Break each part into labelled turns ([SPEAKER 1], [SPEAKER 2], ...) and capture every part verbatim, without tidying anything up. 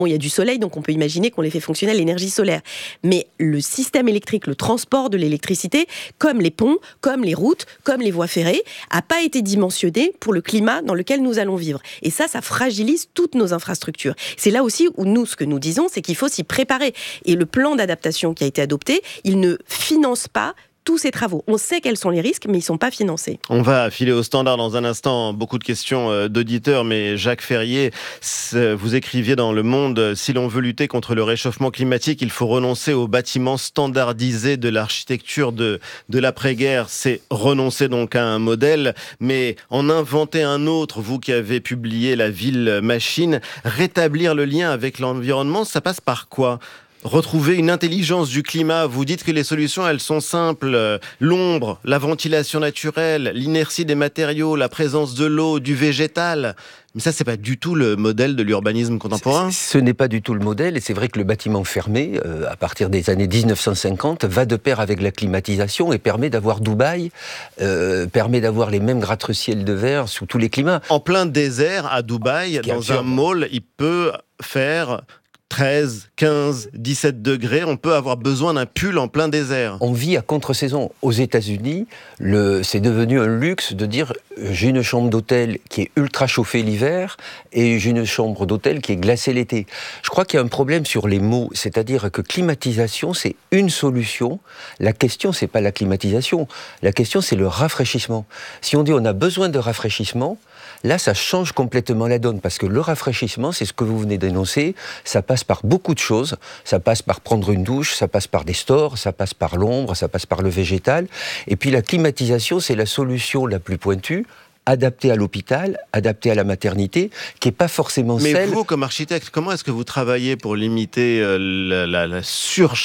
[SPEAKER 1] Bon, il y a du soleil, donc on peut imaginer qu'on les fait fonctionner à l'énergie solaire. Mais le système électrique, le transport de l'électricité, comme les ponts, comme les routes, comme les voies ferrées, n'a pas été dimensionné pour le climat dans lequel nous allons vivre. Et ça, ça fragilise toutes nos infrastructures. C'est là aussi où nous, ce que nous disons, c'est qu'il faut s'y préparer. Et le plan d'adaptation qui a été adopté, il ne finance pas tous ces travaux. On sait quels sont les risques, mais ils ne sont pas financés.
[SPEAKER 2] On va filer au standard dans un instant. Beaucoup de questions d'auditeurs, mais Jacques Ferrier, vous écriviez dans Le Monde, si l'on veut lutter contre le réchauffement climatique, il faut renoncer aux bâtiments standardisés de l'architecture de, de l'après-guerre. C'est renoncer donc à un modèle, mais en inventer un autre. Vous qui avez publié La ville machine, rétablir le lien avec l'environnement, ça passe par quoi ? Retrouver une intelligence du climat. Vous dites que les solutions, elles sont simples. L'ombre, la ventilation naturelle, l'inertie des matériaux, la présence de l'eau, du végétal. Mais ça, c'est pas du tout le modèle de l'urbanisme contemporain.
[SPEAKER 3] Ce n'est pas du tout le modèle, et c'est vrai que le bâtiment fermé, euh, à partir des années dix-neuf cent cinquante, va de pair avec la climatisation et permet d'avoir Dubaï, euh, permet d'avoir les mêmes gratte-ciel de verre sous tous les climats.
[SPEAKER 2] En plein désert, à Dubaï, dans absurde. Un mall, il peut faire treize, quinze, dix-sept degrés, on peut avoir besoin d'un pull en plein désert.
[SPEAKER 3] On vit à contre-saison. Aux États-Unis, le, c'est devenu un luxe de dire j'ai une chambre d'hôtel qui est ultra chauffée l'hiver et j'ai une chambre d'hôtel qui est glacée l'été. Je crois qu'il y a un problème sur les mots, c'est-à-dire que climatisation, c'est une solution. La question, c'est pas la climatisation. La question, c'est le rafraîchissement. Si on dit on a besoin de rafraîchissement, là, ça change complètement la donne, parce que le rafraîchissement, c'est ce que vous venez d'énoncer, ça passe par beaucoup de choses, ça passe par prendre une douche, ça passe par des stores, ça passe par l'ombre, ça passe par le végétal, et puis la climatisation, c'est la solution la plus pointue, adaptée à l'hôpital, adaptée à la maternité, qui n'est pas forcément
[SPEAKER 2] Mais
[SPEAKER 3] celle...
[SPEAKER 2] Mais vous, comme architecte, comment est-ce que vous travaillez pour limiter euh, la, la, la surchaleur ?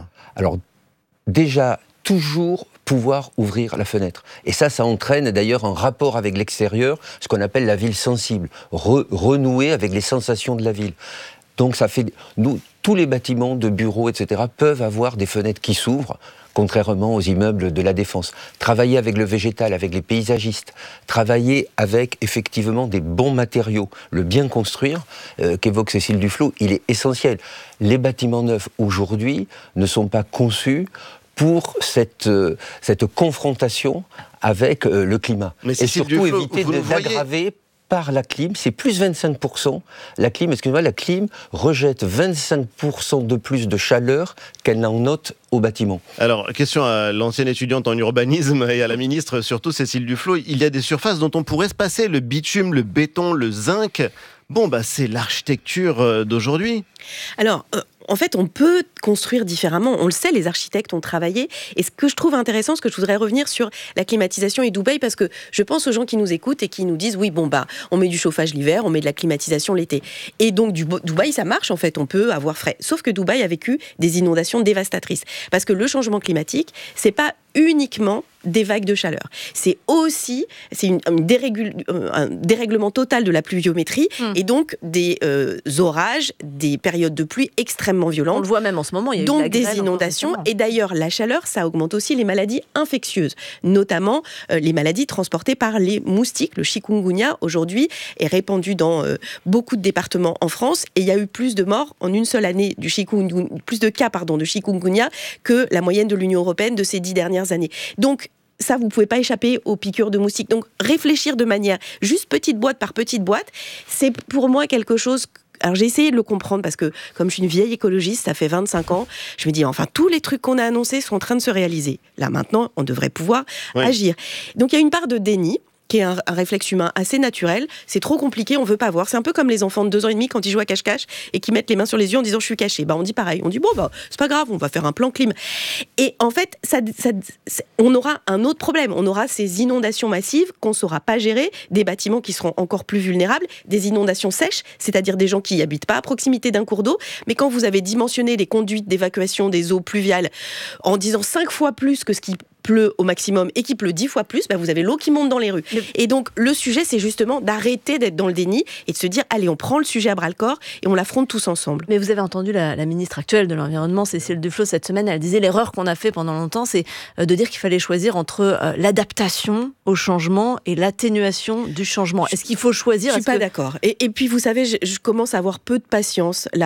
[SPEAKER 3] Alors, déjà, toujours pouvoir ouvrir la fenêtre. Et ça, ça entraîne d'ailleurs un rapport avec l'extérieur, ce qu'on appelle la ville sensible, Re, renouer avec les sensations de la ville. Donc ça fait... Nous, tous les bâtiments de bureaux, et cetera, peuvent avoir des fenêtres qui s'ouvrent, contrairement aux immeubles de la Défense. Travailler avec le végétal, avec les paysagistes, travailler avec effectivement des bons matériaux, le bien construire, euh, qu'évoque Cécile Duflot, il est essentiel. Les bâtiments neufs, aujourd'hui, ne sont pas conçus pour cette, euh, cette confrontation avec euh, le climat.
[SPEAKER 2] Mais
[SPEAKER 3] et surtout
[SPEAKER 2] Duflot,
[SPEAKER 3] éviter de, d'aggraver par la clim, c'est plus vingt-cinq pour cent. La clim, excusez-moi, la clim rejette vingt-cinq pour cent de plus de chaleur qu'elle n'en note au bâtiment.
[SPEAKER 2] Alors, question à l'ancienne étudiante en urbanisme et à la ministre, surtout Cécile Duflot, il y a des surfaces dont on pourrait se passer, le bitume, le béton, le zinc. Bon, bah, c'est l'architecture d'aujourd'hui.
[SPEAKER 1] Alors, euh, en fait, on peut construire différemment. On le sait, les architectes ont travaillé. Et ce que je trouve intéressant, c'est que je voudrais revenir sur la climatisation et Dubaï, parce que je pense aux gens qui nous écoutent et qui nous disent, oui, bon, bah, on met du chauffage l'hiver, on met de la climatisation l'été. Et donc, du Dubaï, ça marche, en fait, on peut avoir frais. Sauf que Dubaï a vécu des inondations dévastatrices. Parce que le changement climatique, c'est pas uniquement des vagues de chaleur. C'est aussi c'est une, une dérégul, un dérèglement total de la pluviométrie mmh. et donc des euh, orages, des périodes de pluie extrêmement violentes.
[SPEAKER 4] On le voit même en ce moment, il y a eu
[SPEAKER 1] donc
[SPEAKER 4] de la
[SPEAKER 1] des
[SPEAKER 4] grêle
[SPEAKER 1] inondations. Et d'ailleurs, la chaleur, ça augmente aussi les maladies infectieuses, notamment euh, les maladies transportées par les moustiques. Le chikungunya, aujourd'hui, est répandu dans euh, beaucoup de départements en France et il y a eu plus de morts en une seule année du chikungunya, plus de cas pardon, de chikungunya que la moyenne de l'Union européenne de ces dix dernières années. Donc, ça, vous ne pouvez pas échapper aux piqûres de moustiques. Donc, réfléchir de manière juste petite boîte par petite boîte, c'est pour moi quelque chose... Alors, j'ai essayé de le comprendre parce que, comme je suis une vieille écologiste, ça fait vingt-cinq ans, je me dis, enfin, tous les trucs qu'on a annoncés sont en train de se réaliser. Là, maintenant, on devrait pouvoir oui. agir. Donc, il y a une part de déni, qui est un, un réflexe humain assez naturel. C'est trop compliqué, on veut pas voir. C'est un peu comme les enfants de deux ans et demi quand ils jouent à cache-cache et qui mettent les mains sur les yeux en disant « je suis caché ». Bah, on dit pareil, on dit « bon, bah, c'est pas grave, on va faire un plan clim ». Et en fait, ça, ça, on aura un autre problème. On aura ces inondations massives qu'on ne saura pas gérer, des bâtiments qui seront encore plus vulnérables, des inondations sèches, c'est-à-dire des gens qui n'habitent pas à proximité d'un cours d'eau. Mais quand vous avez dimensionné les conduites d'évacuation des eaux pluviales en disant cinq fois plus que ce qui pleut au maximum et qui pleut dix fois plus, bah vous avez l'eau qui monte dans les rues. Le... Et donc, le sujet, c'est justement d'arrêter d'être dans le déni et de se dire, allez, on prend le sujet à bras-le-corps et on l'affronte tous ensemble.
[SPEAKER 4] Mais vous avez entendu la, la ministre actuelle de l'Environnement, Cécile Duflot, cette semaine, elle disait, l'erreur qu'on a fait pendant longtemps, c'est de dire qu'il fallait choisir entre euh, l'adaptation au changement et l'atténuation du changement. Est-ce qu'il faut choisir ?
[SPEAKER 1] Je ne suis pas
[SPEAKER 4] que...
[SPEAKER 1] d'accord. Et, et puis, vous savez, je, je commence à avoir peu de patience là